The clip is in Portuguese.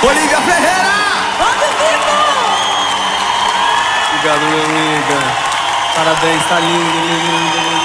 Olivia Ferreira! Obrigado, minha amiga. Parabéns, tá lindo, lindo, lindo.